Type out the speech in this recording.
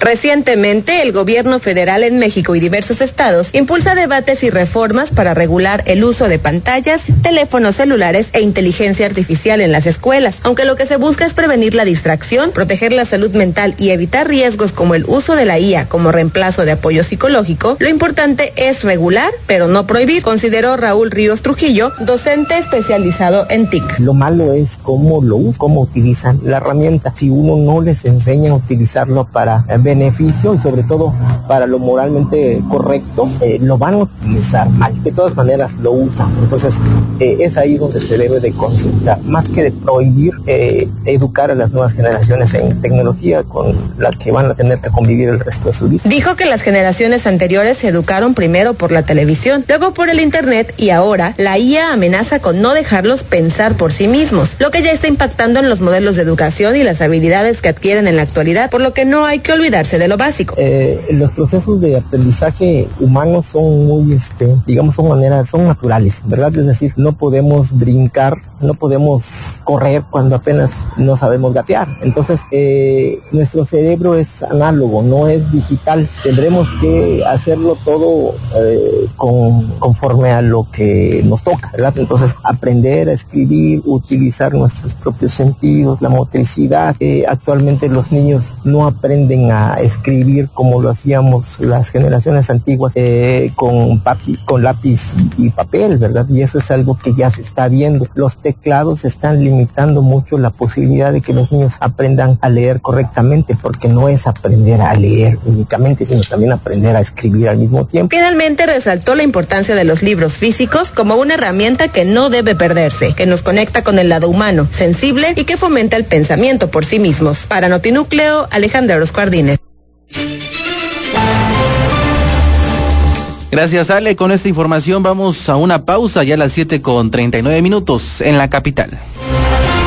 Recientemente, el gobierno federal en México y diversos estados impulsa debates y reformas para regular el uso de pantallas, teléfonos celulares e inteligencia artificial en las escuelas, aunque lo que se busca es prevenir la distracción, proteger la salud mental y evitar riesgos como el uso de la IA como reemplazo de apoyo psicológico. Lo importante es regular, pero no prohibir, consideró Raúl Ríos Trujillo, docente especializado en TIC. Lo malo es cómo lo usan, cómo utilizan la herramienta. Si uno no les enseña a utilizarlo para beneficio y sobre todo para lo moralmente correcto, lo van a utilizar mal. De todas maneras lo usan. Entonces es ahí donde se debe de concentrar. Más que de prohibir, educar a las nuevas generaciones en tecnología con la que van a tener que convivir el resto de su vida. Dijo que las generaciones anteriores se educaron primero por la televisión, luego por el internet y ahora la IA amenaza con no dejarlos pensar por sí mismos, lo que ya está impactando en los modelos de educación y las habilidades que adquieren en la actualidad, por lo que no hay que olvidarse de lo básico. Los procesos de aprendizaje humanos son muy, son naturales, ¿verdad? Es decir, no podemos brincar, no podemos correr cuando apenas no sabemos gatear. Entonces, nuestro cerebro es análogo, no es digital. Tendremos que hacerlo todo conforme a lo que nos toca, ¿verdad? Entonces, aprender a escribir, utilizar nuestros propios sentidos, la motricidad. Actualmente los niños no aprenden a escribir como lo hacíamos las generaciones antiguas, con lápiz y papel, ¿verdad? Y eso es algo que ya se está viendo. Los teclados están limitando mucho la posibilidad de que los niños aprendan a leer correctamente, porque no es aprender a leer únicamente, sino también aprender a escribir al mismo tiempo. Finalmente resaltó la importancia de los libros físicos como una herramienta que no debe perderse, que nos conecta con el lado humano, sensible y que fomenta el pensamiento por sí mismos. Para Notinúcleo, Alejandra Orozco Ardínez. Gracias, Ale. Con esta información vamos a una pausa ya a las 7:39 en la capital.